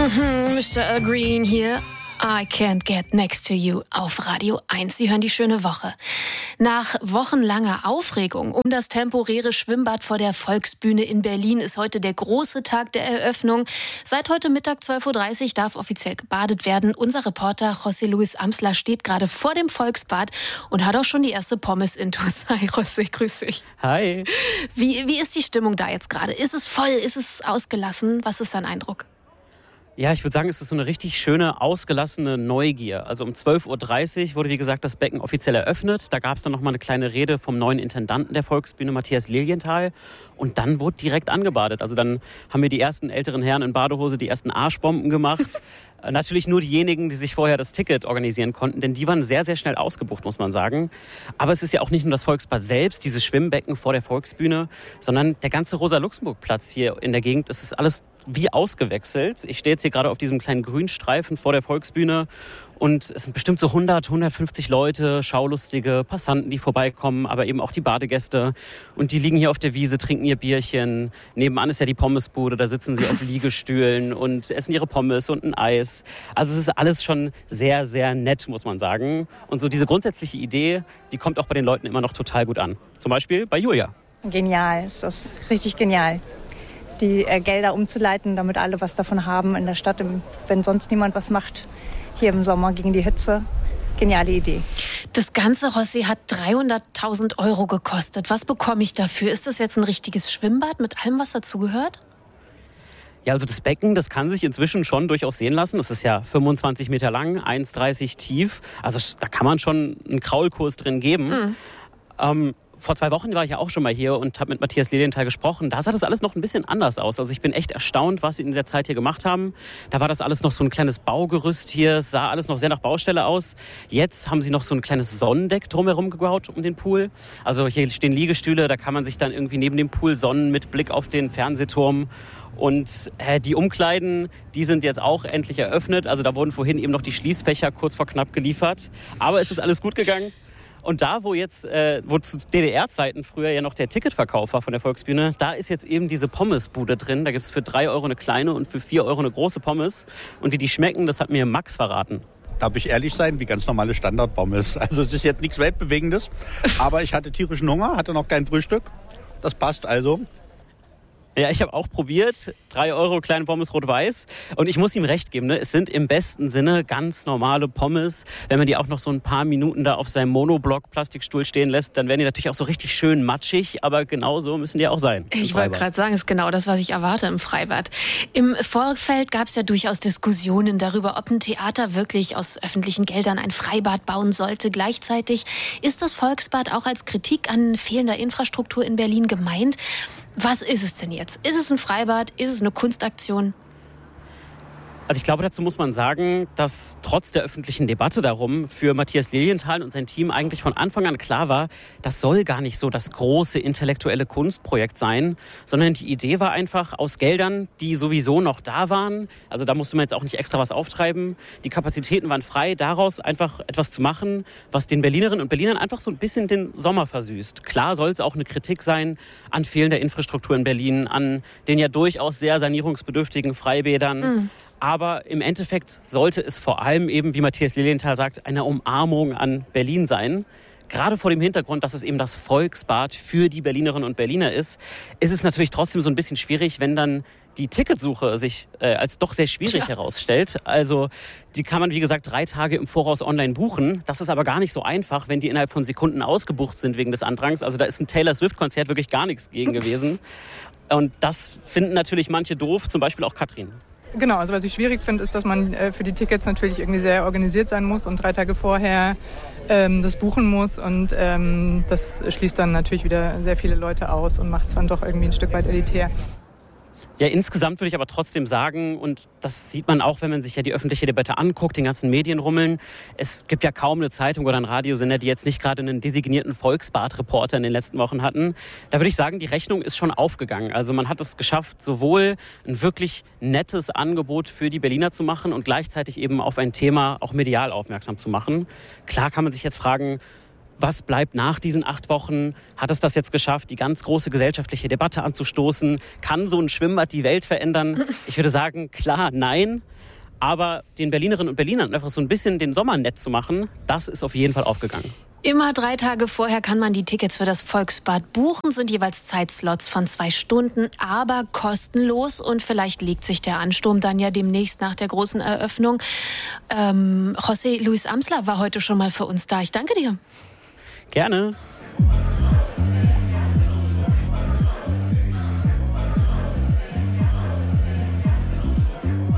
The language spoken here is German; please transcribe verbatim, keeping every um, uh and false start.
Mhm, Mister Al Green hier. I Can't Get Next to You auf Radio eins. Sie hören die schöne Woche. Nach wochenlanger Aufregung um das temporäre Schwimmbad vor der Volksbühne in Berlin ist heute der große Tag der Eröffnung. Seit heute Mittag zwölf Uhr dreißig darf offiziell gebadet werden. Unser Reporter José Luis Amsler steht gerade vor dem Volksbad und hat auch schon die erste Pommes-Intus. Hi José, grüß dich. Hi. Wie, wie ist die Stimmung da jetzt gerade? Ist es voll? Ist es ausgelassen? Was ist dein Eindruck? Ja, ich würde sagen, es ist so eine richtig schöne, ausgelassene Neugier. Also um zwölf Uhr dreißig wurde, wie gesagt, das Becken offiziell eröffnet. Da gab es dann noch mal eine kleine Rede vom neuen Intendanten der Volksbühne, Matthias Lilienthal. Und dann wurde direkt angebadet. Also dann haben wir die ersten älteren Herren in Badehose die ersten Arschbomben gemacht. Natürlich nur diejenigen, die sich vorher das Ticket organisieren konnten, denn die waren sehr, sehr schnell ausgebucht, muss man sagen. Aber es ist ja auch nicht nur das Volksbad selbst, dieses Schwimmbecken vor der Volksbühne, sondern der ganze Rosa-Luxemburg-Platz hier in der Gegend. Es ist alles wie ausgewechselt. Ich stehe jetzt hier gerade auf diesem kleinen Grünstreifen vor der Volksbühne und es sind bestimmt so hundert, hundertfünfzig Leute, Schaulustige, Passanten, die vorbeikommen, aber eben auch die Badegäste. Und die liegen hier auf der Wiese, trinken ihr Bierchen. Nebenan ist ja die Pommesbude, da sitzen sie auf Liegestühlen und essen ihre Pommes und ein Eis. Also es ist alles schon sehr, sehr nett, muss man sagen. Und so diese grundsätzliche Idee, die kommt auch bei den Leuten immer noch total gut an. Zum Beispiel bei Julia. Genial, ist das richtig genial. Die äh, Gelder umzuleiten, damit alle was davon haben in der Stadt, im, wenn sonst niemand was macht, hier im Sommer gegen die Hitze. Geniale Idee. Das ganze, José, hat dreihunderttausend Euro gekostet. Was bekomme ich dafür? Ist das jetzt ein richtiges Schwimmbad mit allem, was dazugehört? Ja, also das Becken, das kann sich inzwischen schon durchaus sehen lassen. Das ist ja fünfundzwanzig Meter lang, eins Komma dreißig tief. Also da kann man schon einen Kraulkurs drin geben. Mhm. Ähm, Vor zwei Wochen war ich ja auch schon mal hier und habe mit Matthias Lilienthal gesprochen. Da sah das alles noch ein bisschen anders aus. Also ich bin echt erstaunt, was sie in der Zeit hier gemacht haben. Da war das alles noch so ein kleines Baugerüst hier. Es sah alles noch sehr nach Baustelle aus. Jetzt haben sie noch so ein kleines Sonnendeck drumherum gebaut um den Pool. Also hier stehen Liegestühle, da kann man sich dann irgendwie neben dem Pool sonnen mit Blick auf den Fernsehturm. Und äh, die Umkleiden, die sind jetzt auch endlich eröffnet. Also da wurden vorhin eben noch die Schließfächer kurz vor knapp geliefert. Aber es ist alles gut gegangen. Und da, wo jetzt, äh, wo zu D D R-Zeiten früher ja noch der Ticketverkauf war von der Volksbühne, da ist jetzt eben diese Pommesbude drin. Da gibt es für drei Euro eine kleine und für vier Euro eine große Pommes. Und wie die schmecken, das hat mir Max verraten. Darf ich ehrlich sein, wie ganz normale Standardpommes. Also es ist jetzt nichts Weltbewegendes, aber ich hatte tierischen Hunger, hatte noch kein Frühstück. Das passt also. Ja, ich habe auch probiert. Drei Euro kleine Pommes rot-weiß. Und ich muss ihm recht geben, ne? Es sind im besten Sinne ganz normale Pommes. Wenn man die auch noch so ein paar Minuten da auf seinem Monoblock-Plastikstuhl stehen lässt, dann werden die natürlich auch so richtig schön matschig. Aber genau so müssen die auch sein. Ich wollte gerade sagen, ist genau das, was ich erwarte im Freibad. Im Vorfeld gab es ja durchaus Diskussionen darüber, ob ein Theater wirklich aus öffentlichen Geldern ein Freibad bauen sollte. Gleichzeitig ist das Volksbad auch als Kritik an fehlender Infrastruktur in Berlin gemeint. Was ist es denn jetzt? Ist es ein Freibad? Ist es eine Kunstaktion? Also ich glaube, dazu muss man sagen, dass trotz der öffentlichen Debatte darum für Matthias Lilienthal und sein Team eigentlich von Anfang an klar war, das soll gar nicht so das große intellektuelle Kunstprojekt sein, sondern die Idee war einfach aus Geldern, die sowieso noch da waren, also da musste man jetzt auch nicht extra was auftreiben, die Kapazitäten waren frei, daraus einfach etwas zu machen, was den Berlinerinnen und Berlinern einfach so ein bisschen den Sommer versüßt. Klar soll es auch eine Kritik sein an fehlender Infrastruktur in Berlin, an den ja durchaus sehr sanierungsbedürftigen Freibädern. Mhm. Aber im Endeffekt sollte es vor allem eben, wie Matthias Lilienthal sagt, eine Umarmung an Berlin sein. Gerade vor dem Hintergrund, dass es eben das Volksbad für die Berlinerinnen und Berliner ist, ist es natürlich trotzdem so ein bisschen schwierig, wenn dann die Ticketsuche sich äh, als doch sehr schwierig ja. herausstellt. Also die kann man, wie gesagt, drei Tage im Voraus online buchen. Das ist aber gar nicht so einfach, wenn die innerhalb von Sekunden ausgebucht sind wegen des Andrangs. Also da ist ein Taylor Swift-Konzert wirklich gar nichts gegen gewesen. Und das finden natürlich manche doof, zum Beispiel auch Katrin. Genau, also was ich schwierig finde, ist, dass man äh, für die Tickets natürlich irgendwie sehr organisiert sein muss und drei Tage vorher ähm, das buchen muss. Und ähm, das schließt dann natürlich wieder sehr viele Leute aus und macht es dann doch irgendwie ein Stück weit elitär. Ja, insgesamt würde ich aber trotzdem sagen, und das sieht man auch, wenn man sich ja die öffentliche Debatte anguckt, den ganzen Medienrummeln, es gibt ja kaum eine Zeitung oder einen Radiosender, die jetzt nicht gerade einen designierten Volksbad-Reporter in den letzten Wochen hatten. Da würde ich sagen, die Rechnung ist schon aufgegangen. Also man hat es geschafft, sowohl ein wirklich nettes Angebot für die Berliner zu machen und gleichzeitig eben auf ein Thema auch medial aufmerksam zu machen. Klar kann man sich jetzt fragen, Was bleibt nach diesen acht Wochen? Hat es das jetzt geschafft, die ganz große gesellschaftliche Debatte anzustoßen? Kann so ein Schwimmbad die Welt verändern? Ich würde sagen, klar, nein. Aber den Berlinerinnen und Berlinern einfach so ein bisschen den Sommer nett zu machen, das ist auf jeden Fall aufgegangen. Immer drei Tage vorher kann man die Tickets für das Volksbad buchen, sind jeweils Zeitslots von zwei Stunden, aber kostenlos. Und vielleicht legt sich der Ansturm dann ja demnächst nach der großen Eröffnung. Ähm, José Luis Amsler war heute schon mal für uns da. Ich danke dir. Gerne.